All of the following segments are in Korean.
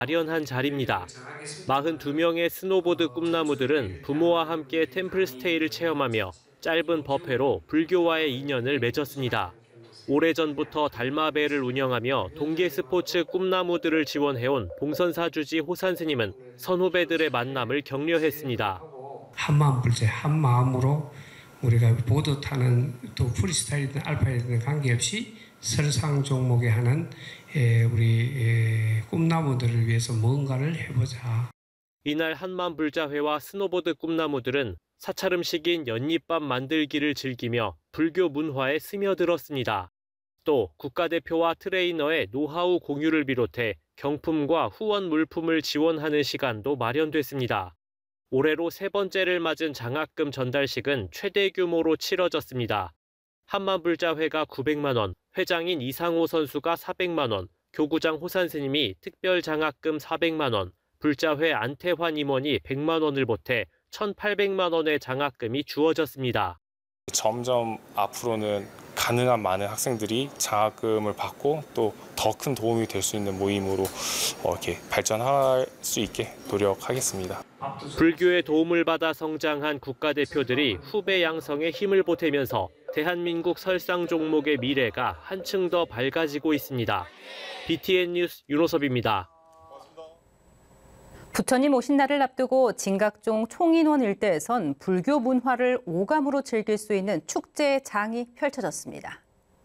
마련한 자리입니다. 42명의 스노보드 꿈나무들은 부모와 함께 템플스테이를 체험하며 짧은 법회로 불교와의 인연을 맺었습니다. 오래전부터 달마배를 운영하며 동계 스포츠 꿈나무들을 지원해온 봉선사 주지 호산 스님은 선후배들의 만남을 격려했습니다. 한마음 불제, 한마음으로 우리가 보드 타는 또 프리스타일이든 알파이든 관계없이 설상 종목에 하는 우리 꿈나무들을 위해서 뭔가를 해보자. 이날 한마음불자회와 스노보드 꿈나무들은 사찰음식인 연잎밥 만들기를 즐기며 불교 문화에 스며들었습니다. 또 국가대표와 트레이너의 노하우 공유를 비롯해 경품과 후원 물품을 지원하는 시간도 마련됐습니다. 올해로 세 번째를 맞은 장학금 전달식은 최대 규모로 치러졌습니다. 한마음불자회가 900만 원, 회장인 이상호 선수가 400만 원, 교구장 호산 스님이 특별 장학금 400만 원, 불자회 안태환 임원이 100만 원을 보태 1,800만 원의 장학금이 주어졌습니다. 점점 앞으로는 가능한 많은 학생들이 장학금을 받고 또 더 큰 도움이 될 수 있는 모임으로 이렇게 발전할 수 있게 노력하겠습니다. 불교의 도움을 받아 성장한 국가대표들이 후배 양성에 힘을 보태면서 대한민국 설상 종목의 미래가 한층 더 밝아지고 있습니다. BTN 뉴스 윤호섭입니다. 부처님 오신 날을 앞두고 진각종 총인원 일대에선 불교 문화를 오감으로 즐길 수 있는 축제의 장이 펼쳐졌습니다.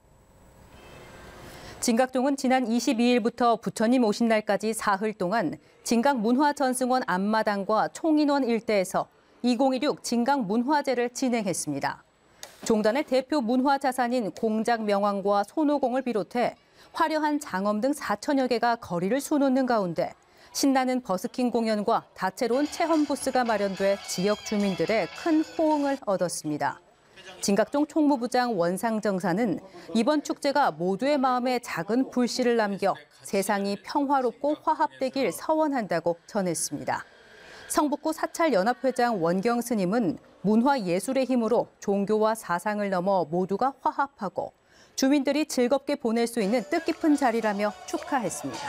진각종은 지난 22일부터 부처님 오신 날까지 사흘 동안 진각문화전승원 앞마당과 총인원 일대에서 2016 진각문화제를 진행했습니다. 종단의 대표 문화자산인 공작 명왕과 손오공을 비롯해 화려한 장엄 등 4천여 개가 거리를 수놓는 가운데 신나는 버스킹 공연과 다채로운 체험 부스가 마련돼 지역 주민들의 큰 호응을 얻었습니다. 진각종 총무부장 원상정사는 이번 축제가 모두의 마음에 작은 불씨를 남겨 세상이 평화롭고 화합되길 서원한다고 전했습니다. 성북구 사찰연합회장 원경 스님은 문화예술의 힘으로 종교와 사상을 넘어 모두가 화합하고 주민들이 즐겁게 보낼 수 있는 뜻깊은 자리라며 축하했습니다.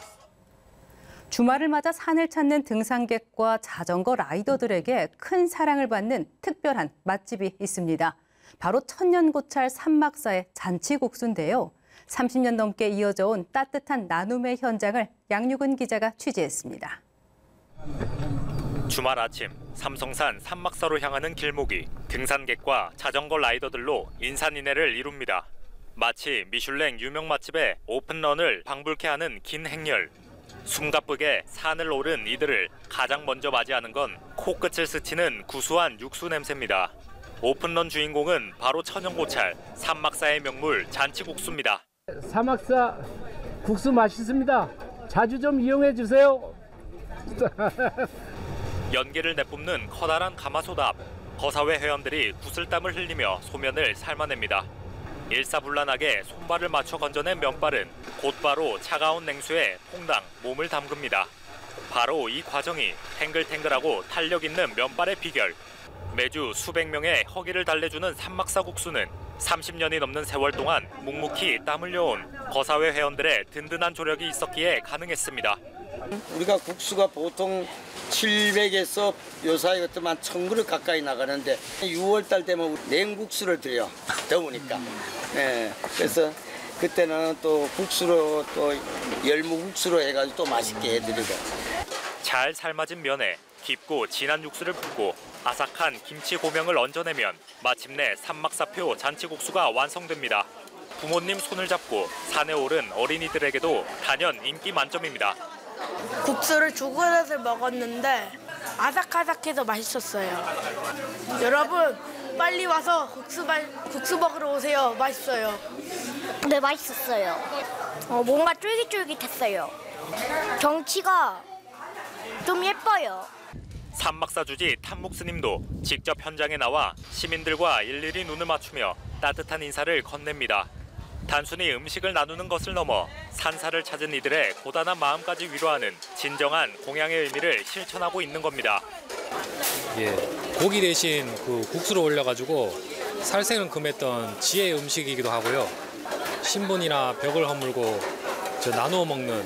주말을 맞아 산을 찾는 등산객과 자전거 라이더들에게 큰 사랑을 받는 특별한 맛집이 있습니다. 바로 천년고찰 산막사의 잔치국수인데요. 30년 넘게 이어져 온 따뜻한 나눔의 현장을 양유근 기자가 취재했습니다. 주말 아침 삼성산 산막사로 향하는 길목이 등산객과 자전거 라이더들로 인산인해를 이룹니다. 마치 미슐랭 유명 맛집의 오픈런을 방불케 하는 긴 행렬. 숨가쁘게 산을 오른 이들을 가장 먼저 맞이하는 건 코끝을 스치는 구수한 육수 냄새입니다. 오픈런 주인공은 바로 천연고찰, 산막사의 명물 잔치국수입니다. 산막사 국수 맛있습니다. 자주 좀 이용해 주세요. 연기를 내뿜는 커다란 가마솥 앞, 거사회 회원들이 구슬땀을 흘리며 소면을 삶아냅니다. 일사불란하게 손발을 맞춰 건져낸 면발은 곧바로 차가운 냉수에 퐁당 몸을 담급니다. 바로 이 과정이 탱글탱글하고 탄력 있는 면발의 비결. 매주 수백 명의 허기를 달래주는 산막사 국수는 30년이 넘는 세월 동안 묵묵히 땀 흘려온 거사회 회원들의 든든한 조력이 있었기에 가능했습니다. 우리가 국수가 보통 700에서 요사이 같으면 1000그릇 가까이 나가는데 6월달 되면 냉국수를 드려. 더우니까. 네, 그래서 그때는 또 국수로 또 열무국수로 해가지고 또 맛있게 해드리고. 잘 삶아진 면에 깊고 진한 육수를 붓고 아삭한 김치 고명을 얹어내면 마침내 산막사표 잔치국수가 완성됩니다. 부모님 손을 잡고 산에 오른 어린이들에게도 단연 인기 만점입니다. 국수를 두 그릇을 먹었는데 아삭아삭해서 맛있었어요. 여러분 빨리 와서 국수 먹으러 오세요. 맛있어요. 네, 맛있었어요. 뭔가 쫄깃쫄깃했어요. 경치가 좀 예뻐요. 산막사 주지 탐묵 스님도 직접 현장에 나와 시민들과 일일이 눈을 맞추며 따뜻한 인사를 건넵니다. 단순히 음식을 나누는 것을 넘어 산사를 찾은 이들의 고단한 마음까지 위로하는 진정한 공양의 의미를 실천하고 있는 겁니다. 예, 고기 대신 그 국수로 올려가지고 살생을 금했던 지혜의 음식이기도 하고요. 신분이나 벽을 허물고 나누어 먹는